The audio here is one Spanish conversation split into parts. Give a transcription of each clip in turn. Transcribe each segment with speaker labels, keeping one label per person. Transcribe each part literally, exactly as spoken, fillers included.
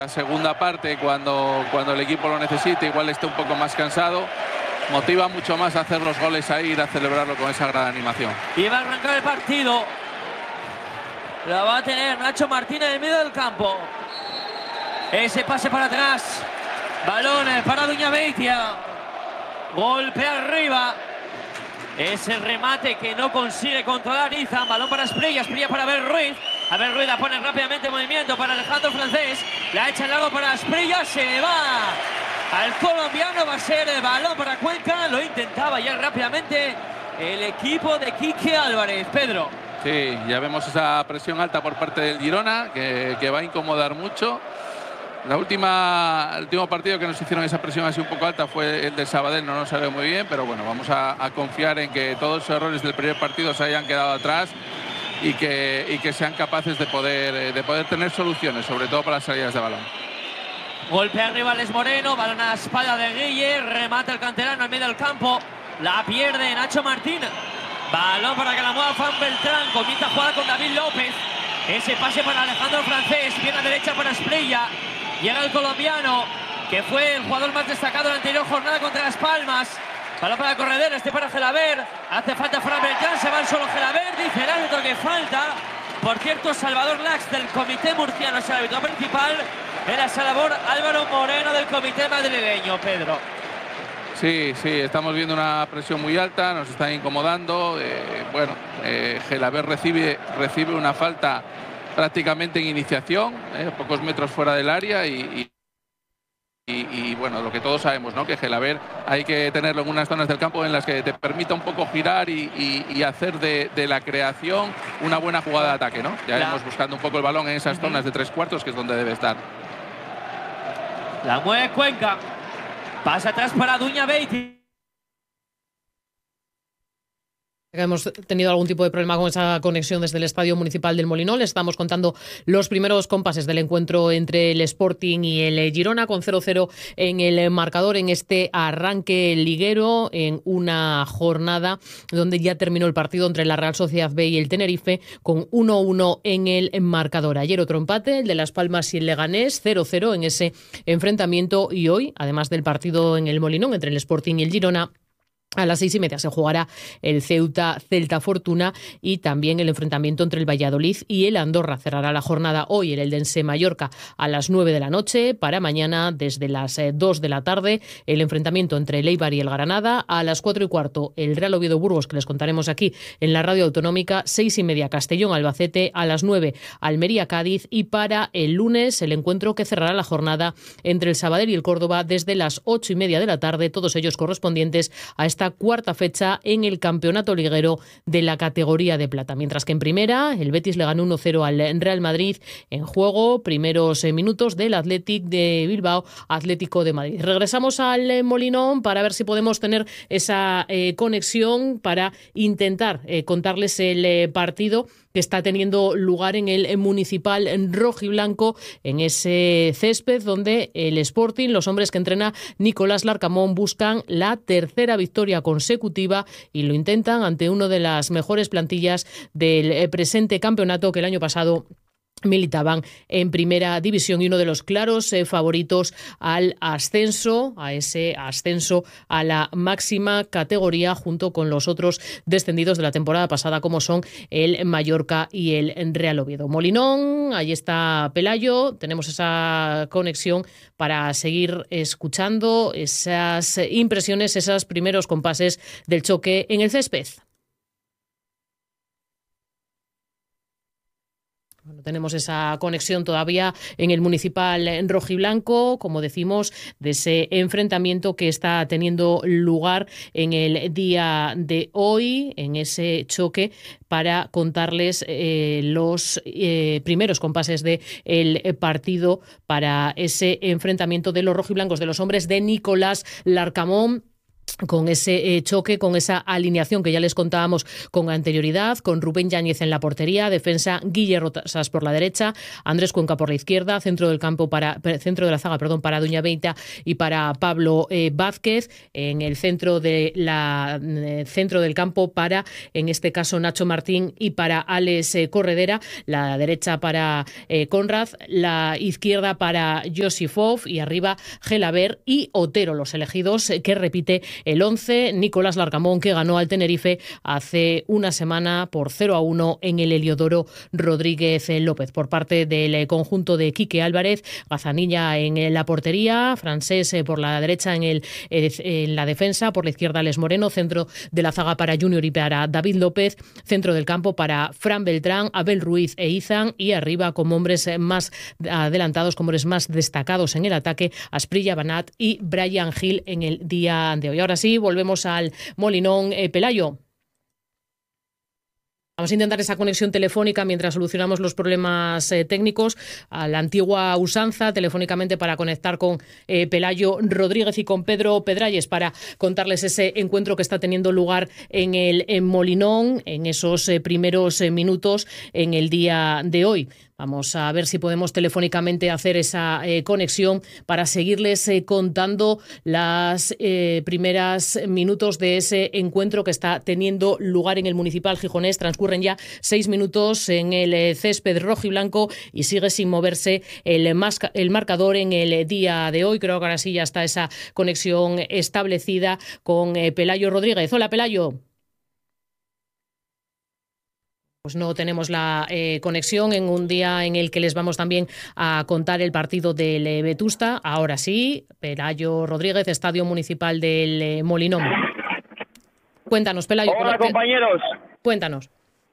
Speaker 1: La segunda parte, cuando, cuando el equipo lo necesite, igual esté un poco más cansado, motiva mucho más a hacer los goles ahí, ir a celebrarlo con esa gran animación.
Speaker 2: Y va a arrancar el partido. La va a tener Nacho Martínez en el medio del campo. Ese pase para atrás. Balón para Duñabeitia. Golpe arriba. Ese remate que no consigue controlar Izan. Balón para Asprilla. Asprilla para Abel Ruiz. Abel Ruiz la pone rápidamente en movimiento para Alejandro Francés. La echa en largo para Asprilla. Se va al colombiano. Va a ser el balón para Cuenca. Lo intentaba ya rápidamente el equipo de Quique Álvarez. Pedro.
Speaker 1: Sí, ya vemos esa presión alta por parte del Girona, que, que va a incomodar mucho. La última, el último partido que nos hicieron esa presión así un poco alta fue el de Sabadell, no nos salió muy bien, pero bueno, vamos a, a confiar en que todos los errores del primer partido se hayan quedado atrás y que, y que sean capaces de poder, de poder tener soluciones, sobre todo para las salidas de balón.
Speaker 2: Golpe arriba Les Moreno, balón a la espalda de Guille, remata el canterano en medio del campo, la pierde Nacho Martín. Balón para que la mueva Fan Beltrán, comienza a jugar con David López. Ese pase para Alejandro Francés, viene a derecha para Asprilla. Llega el colombiano, que fue el jugador más destacado en la anterior jornada contra Las Palmas. Balón para el corredor, este para Gelabert. Hace falta Fran Beltrán, se va solo Gelabert, dice el árbitro que falta. Por cierto, Salvador Lax del comité murciano es el árbitro principal. En la Salvador Álvaro Moreno del comité madrileño, Pedro.
Speaker 1: Sí, sí, estamos viendo una presión muy alta, nos están incomodando. Eh, bueno, eh, Gelabert recibe, recibe una falta prácticamente en iniciación, eh, pocos metros fuera del área y, y, y, y bueno, lo que todos sabemos, ¿no? Que Gelabert hay que tenerlo en unas zonas del campo en las que te permita un poco girar y, y, y hacer de, de la creación una buena jugada de ataque, ¿no? Ya iremos buscando un poco el balón en esas zonas de tres cuartos, que es donde debe estar.
Speaker 2: La mueve Cuenca. Pasa atrás para Duñabeitia.
Speaker 3: Hemos tenido algún tipo de problema con esa conexión desde el Estadio Municipal del Molinón. Les estamos contando los primeros compases del encuentro entre el Sporting y el Girona, con cero cero en el marcador en este arranque liguero, en una jornada donde ya terminó el partido entre la Real Sociedad B y el Tenerife, con uno uno en el marcador. Ayer otro empate, el de Las Palmas y el Leganés, cero cero en ese enfrentamiento, y hoy, además del partido en el Molinón entre el Sporting y el Girona, a las seis y media se jugará el Ceuta Celta Fortuna y también el enfrentamiento entre el Valladolid y el Andorra. Cerrará la jornada hoy el Eldense Mallorca a las nueve de la noche. Para mañana, desde las dos de la tarde, el enfrentamiento entre el Eibar y el Granada. A las cuatro y cuarto, el Real Oviedo Burgos, que les contaremos aquí en la radio autonómica. Seis y media, Castellón Albacete. A las nueve, Almería Cádiz. Y para el lunes, el encuentro que cerrará la jornada entre el Sabadell y el Córdoba desde las ocho y media de la tarde, todos ellos correspondientes a esta cuarta fecha en el campeonato liguero de la categoría de plata. Mientras que en primera, el Betis le ganó uno cero al Real Madrid. En juego, primeros minutos del Athletic de Bilbao, Atlético de Madrid. Regresamos al Molinón para ver si podemos tener esa eh, conexión para intentar eh, contarles el eh, partido que está teniendo lugar en el municipal rojiblanco, en ese césped donde el Sporting, los hombres que entrena Nicolás Larcamón, buscan la tercera victoria consecutiva y lo intentan ante una de las mejores plantillas del presente campeonato, que el año pasado militaban en primera división y uno de los claros eh, favoritos al ascenso, a ese ascenso a la máxima categoría, junto con los otros descendidos de la temporada pasada, como son el Mallorca y el Real Oviedo. Molinón, ahí está Pelayo, tenemos esa conexión para seguir escuchando esas impresiones, esos primeros compases del choque en el césped. Bueno, tenemos esa conexión todavía en el municipal en rojiblanco, como decimos, de ese enfrentamiento que está teniendo lugar en el día de hoy, en ese choque, para contarles eh, los eh, primeros compases del partido para ese enfrentamiento de los rojiblancos, de los hombres de Nicolás Larcamón, con ese eh, choque, con esa alineación que ya les contábamos con anterioridad, con Rubén Yáñez en la portería, defensa Guille Rosas por la derecha, Andrés Cuenca por la izquierda, centro del campo para centro de la zaga, perdón, para Doña Beita y para Pablo eh, Vázquez, en el centro de la eh, centro del campo para, en este caso, Nacho Martín y para Alex eh, Corredera, la derecha para eh, Conrad, la izquierda para Josifov y arriba Gelaber y Otero, los elegidos eh, que repite el once, Nicolás Larcamón, que ganó al Tenerife hace una semana por cero a uno en el Heliodoro Rodríguez López. Por parte del conjunto de Quique Álvarez, Gazanilla en la portería, Francés por la derecha en, el, en la defensa, por la izquierda Les Moreno, centro de la zaga para Junior y para David López, centro del campo para Fran Beltrán, Abel Ruiz e Izan, y arriba como hombres más adelantados, como hombres más destacados en el ataque, Asprilla Banat y Brian Hill en el día de hoy. Ahora sí, volvemos al Molinón. Eh, Pelayo. Vamos a intentar esa conexión telefónica mientras solucionamos los problemas eh, técnicos a la antigua usanza, telefónicamente, para conectar con eh, Pelayo Rodríguez y con Pedro Pedralles para contarles ese encuentro que está teniendo lugar en el en Molinón en esos eh, primeros eh, minutos en el día de hoy. Vamos a ver si podemos telefónicamente hacer esa eh, conexión para seguirles eh, contando las eh, primeras minutos de ese encuentro que está teniendo lugar en el Municipal Gijonés. Transcurren ya seis minutos en el eh, césped rojiblanco y sigue sin moverse el, masca, el marcador en el día de hoy. Creo que ahora sí ya está esa conexión establecida con eh, Pelayo Rodríguez. Hola, Pelayo. Pues no tenemos la eh, conexión en un día en el que les vamos también a contar el partido del eh, Vetusta. Ahora sí, Pelayo Rodríguez, Estadio Municipal del eh, Molinón. Cuéntanos, Pelayo.
Speaker 4: Hola, compañeros.
Speaker 3: Cuéntanos.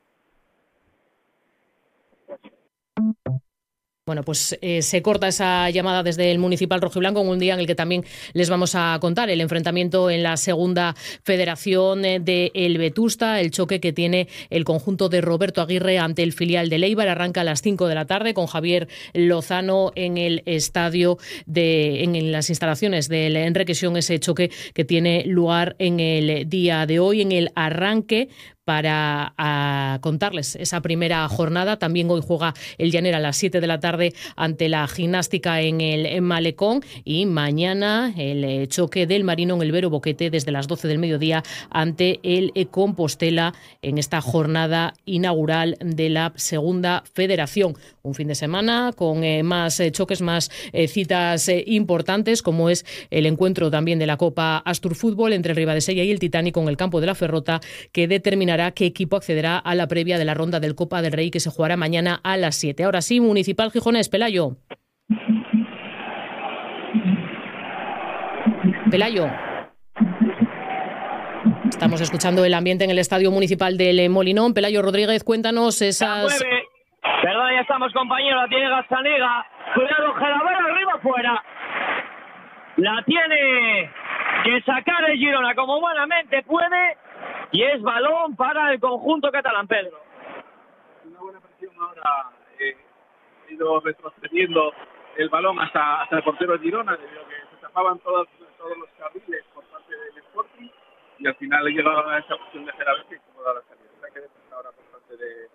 Speaker 3: Bueno, pues eh, se corta esa llamada desde el Municipal Rojiblanco en un día en el que también les vamos a contar el enfrentamiento en la segunda federación de el Vetusta, el choque que tiene el conjunto de Roberto Aguirre ante el filial de Leibar. Arranca a las cinco de la tarde con Javier Lozano en el estadio, de, en, en las instalaciones del Enriquesión, ese choque que tiene lugar en el día de hoy, en el arranque para a, contarles esa primera jornada. También hoy juega el Llanera a las siete de la tarde ante la Gimnástica en el en Malecón, y mañana el choque del Marino en el Vero Boquete desde las doce del mediodía ante el Compostela en esta jornada inaugural de la segunda federación. Un fin de semana con eh, más eh, choques, más eh, citas eh, importantes, como es el encuentro también de la Copa Astur Fútbol entre el Ribadesella y el Titánico en el campo de la Ferrota, que determinará qué equipo accederá a la previa de la ronda del Copa del Rey, que se jugará mañana a las siete. Ahora sí, Municipal Gijonés, Pelayo. Pelayo. Estamos escuchando el ambiente en el Estadio Municipal del Molinón. Pelayo Rodríguez, cuéntanos esas...
Speaker 4: Perdón, ya estamos, compañeros. La tiene Gazaniga. Cuidado, Gelaber, arriba, fuera. La tiene que sacar el Girona como humanamente puede. Y es balón para el conjunto catalán, Pedro.
Speaker 1: Una buena presión ahora. Eh, ha ido retrocediendo el balón hasta, hasta el portero de Girona, debido a que se tapaban todos, todos los carriles por parte del Sporting, y al final le llegaron a esa opción de Gelaber que incomoda la salida. Hay que defender ahora por parte de...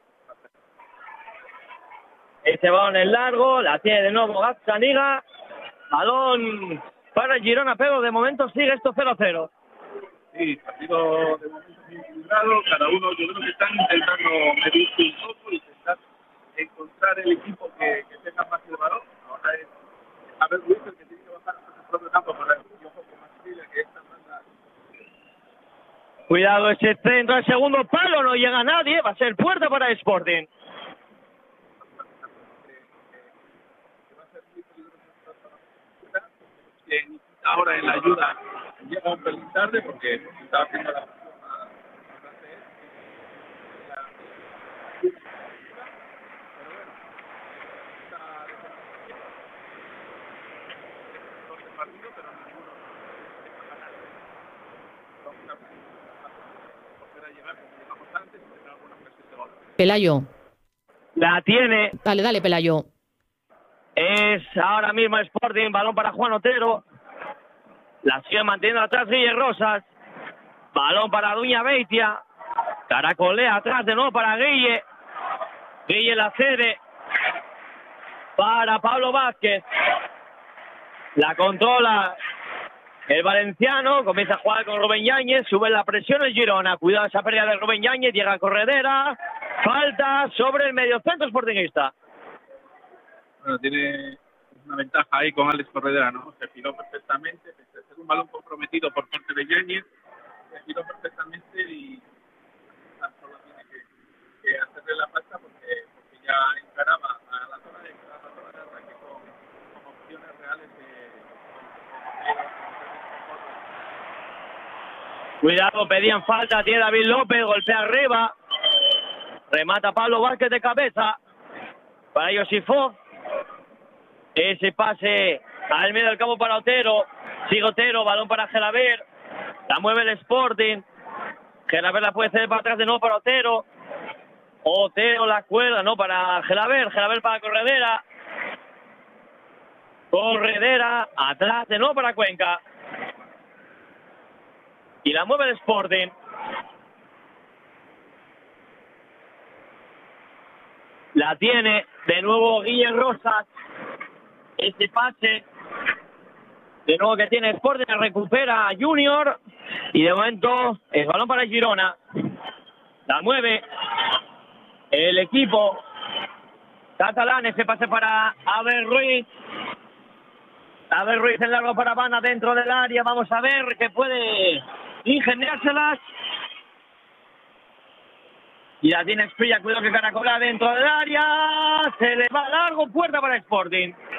Speaker 4: Este balón es largo, la tiene de nuevo Gazzaniga. Balón para el Girona, pero de momento sigue esto cero cero.
Speaker 1: Sí, partido de momento muy equilibrado. Cada uno, yo creo que están intentando medirse un poco y intentar encontrar el equipo que, que tenga más el balón. Ahora es Abel Ruiz el que tiene que bajar a su propio campo para el un poco más libre que esta banda.
Speaker 4: Cuidado, ese centro, el segundo palo, no llega nadie, va a ser puerta para el Sporting.
Speaker 1: Ahora en la ayuda llega un pelín tarde porque estaba haciendo la presión a
Speaker 3: Pelayo.
Speaker 4: La tiene.
Speaker 3: Dale, dale, Pelayo.
Speaker 4: Es ahora mismo Sporting, balón para Juan Otero. La sigue manteniendo atrás Guille Rosas. Balón para Duña Beitia. Caracolea atrás de nuevo para Guille. Guille la cede para Pablo Vázquez. La controla el valenciano. Comienza a jugar con Rubén Yáñez. Sube la presión el Girona. Cuidado esa pérdida de Rubén Yáñez. Llega a Corredera. Falta sobre el mediocentro sportinguista.
Speaker 1: Bueno, tiene una ventaja ahí con Alex Corredera, ¿no? Se giró perfectamente. Es un balón comprometido por parte de Yáñez. Se giró perfectamente y solo tiene que, que hacerle la falta porque, porque ya encaraba a la zona de, a la zona de ataque con, con opciones reales de...
Speaker 4: Cuidado, pedían falta, tiene David López, golpea arriba. Remata Pablo Vázquez de cabeza. Para ellos Sifó. Ese pase al medio del campo para Otero. Sigue Otero, balón para Gelaber. La mueve el Sporting. Gelaber la puede ceder para atrás de nuevo para Otero. Otero la cuelga, no, para Gelaber. Gelaber para Corredera. Corredera, atrás de nuevo para Cuenca. Y la mueve el Sporting. La tiene de nuevo Guillermo Rosas. Este pase de nuevo que tiene Sporting, recupera a Junior. Y de momento el balón para Girona. La mueve el equipo catalán. Ese pase para Abel Ruiz. Abel Ruiz en largo para Habana dentro del área. Vamos a ver que puede ingeniárselas. Y la tiene Esprilla, cuidado que caracola dentro del área. Se le va largo, puerta para Sporting.